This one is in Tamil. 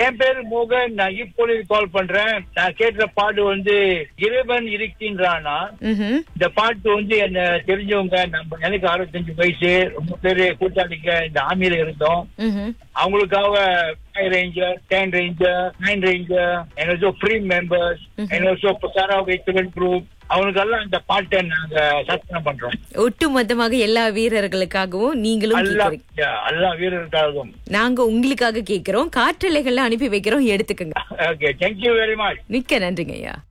என் பேரு மோகன். நான் இப்பொழுது கால் பண்றேன். நான் கேட்ட பாட்டு வந்து இறைவன் இருக்கின்றானா. இந்த பாட்டு வந்து என்ன தெரிஞ்சவங்க, எனக்கு 65 வயசு, ரொம்ப பேரு கூட்டாளிங்க இந்த ஆர்மியில இருந்தோம். அவங்களுக்காக 5 ranger, 10 ranger, 9 ranger, and also free members, and also Sarawak Veteran Group, அவங்களுக்கெல்லாம் இந்த பாட்டை நாங்க சத்தனம் பண்றோம். ஒட்டு மொத்தமாக எல்லா வீரர்களுக்காகவும் நீங்களும் எல்லா வீரர்களுக்காகவும் நாங்க உங்களுக்காக கேக்குறோம். காற்றலைகள்ல அனுப்பி வைக்கிறோம், எடுத்துக்கங்க. Okay, thank you very much. மிக்க நன்றிங்க ஐயா.